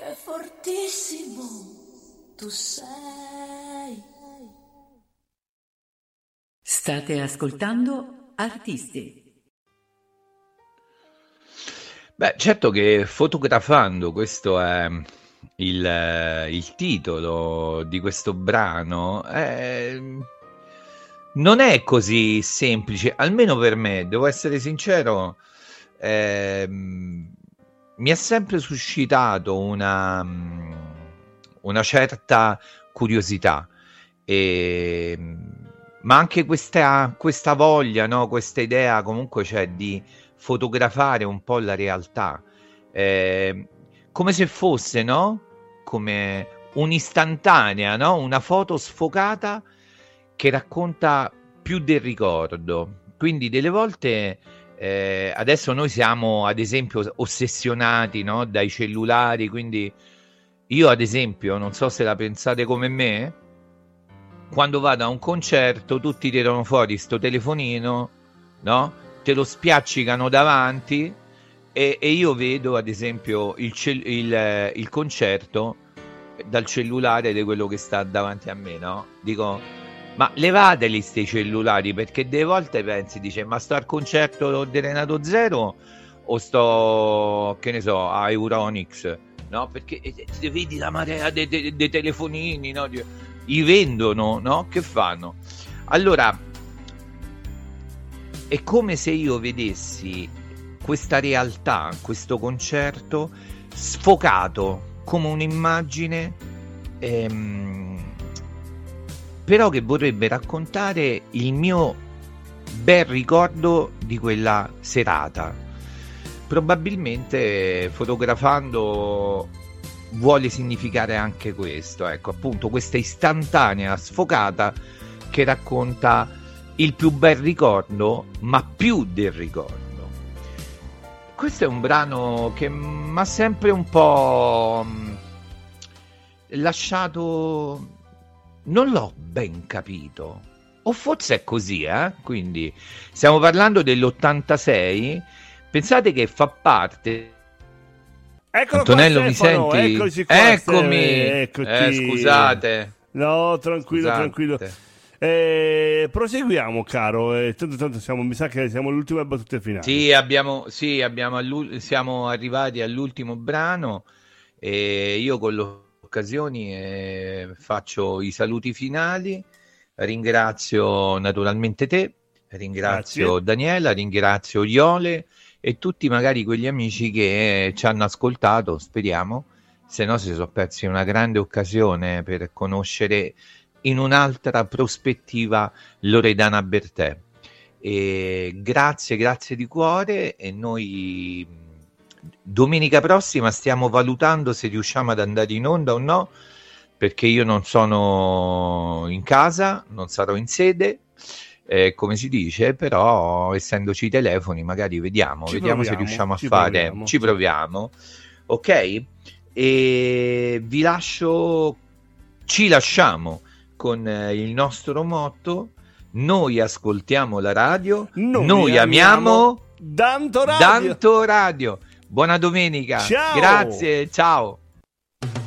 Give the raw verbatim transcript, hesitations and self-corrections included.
Che fortissimo tu sei. State ascoltando Artisti. Beh, certo che fotografando, questo è il, il titolo di questo brano, eh, non è così semplice, almeno per me, devo essere sincero, eh, mi ha sempre suscitato una, una certa curiosità, e, ma anche questa, questa voglia, no? Questa idea comunque c'è di fotografare un po' la realtà, eh, come se fosse, no? Come un'istantanea, no? Una foto sfocata che racconta più del ricordo. Quindi delle volte, eh, adesso noi siamo ad esempio ossessionati, no? Dai cellulari, quindi io ad esempio, non so se la pensate come me, quando vado a un concerto tutti tirano fuori sto telefonino, no? Te lo spiaccicano davanti e, e io vedo ad esempio il, cell- il, il concerto dal cellulare di quello che sta davanti a me, no? Dico, ma levateli sti cellulari, perché delle volte pensi, dice, ma sto al concerto di Renato Zero o sto, che ne so, a Euronics, no? Perché eh, vedi la marea dei de- de telefonini, no? I vendono, no? Che fanno? Allora è come se io vedessi questa realtà, questo concerto sfocato come un'immagine, ehm, però che vorrebbe raccontare il mio bel ricordo di quella serata. Probabilmente fotografando vuole significare anche questo, ecco, appunto questa istantanea sfocata che racconta il più bel ricordo, ma più del ricordo. Questo è un brano che mi ha sempre un po' lasciato, non l'ho ben capito, o forse è così, eh? Quindi stiamo parlando dell'ottantasei, pensate che fa parte. Eccolo Antonello, qua, mi Stefano, senti? eccoci qua, Eccomi. Eccoti. Eh, scusate. No, tranquillo, Scusate. tranquillo. Eh, proseguiamo, caro. Eh, tanto, tanto siamo, mi sa che siamo all'ultima battute finale. Sì, abbiamo, sì, abbiamo all'ul- siamo arrivati all'ultimo brano e io con l'occasione eh, faccio i saluti finali. Ringrazio naturalmente te, ringrazio Grazie. Daniela, ringrazio Iole e tutti magari quegli amici che ci hanno ascoltato, speriamo, se no si sono persi una grande occasione per conoscere in un'altra prospettiva Loredana Bertè. E grazie, grazie di cuore, e noi domenica prossima stiamo valutando se riusciamo ad andare in onda o no, perché io non sono in casa, non sarò in sede, eh, come si dice, però essendoci i telefoni magari vediamo, Ci vediamo proviamo, se riusciamo a ci fare, proviamo. ci proviamo, ok? E vi lascio, ci lasciamo con eh, il nostro motto: noi ascoltiamo la radio, Noi noi, amiamo amiamo Danto Radio. Danto Radio. Buona domenica, Ciao. grazie, ciao.